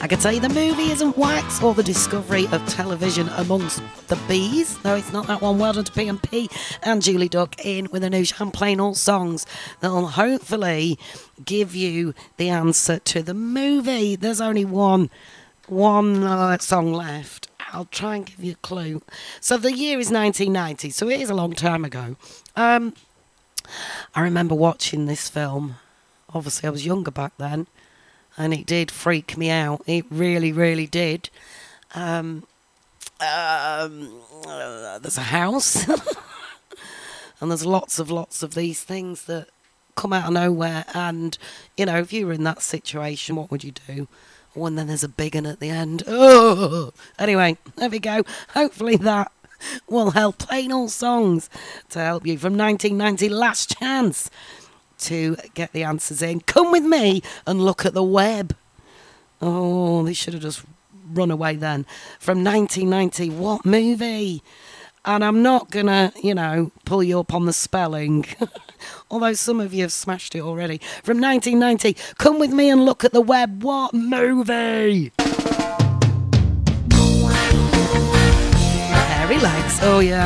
I could say the movie isn't Wax or the discovery of television amongst the bees. No, it's not that one. Well done to P&P and Julie Duck in with a new Champagne All songs that will hopefully give you the answer to the movie. There's only one song left. I'll try and give you a clue. So the year is 1990, so it is a long time ago. I remember watching this film. Obviously, I was younger back then, and it did freak me out. It really, really did. There's a house, and there's lots of these things that come out of nowhere. And, you know, if you were in that situation, what would you do? Oh, and then there's a big one at the end. Oh! Anyway, there we go. Hopefully that will help. Plain old songs to help you from 1990. Last chance to get the answers in. Come with me and look at the web. Oh, they should have just run away then. From 1990, what movie? And I'm not going to, pull you up on the spelling. Although some of you have smashed it already. From 1990, come with me and look at the web. What movie? Hairy Legs. Oh, yeah.